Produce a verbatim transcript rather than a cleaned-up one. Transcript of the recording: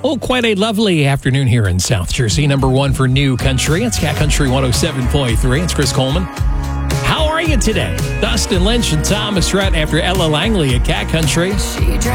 Oh, quite a lovely afternoon here in South Jersey. Number one for New Country. It's Cat Country one oh seven point three. It's Chris Coleman. How are you today? Dustin Lynch and Thomas Rhett after Ella Langley at Cat Country.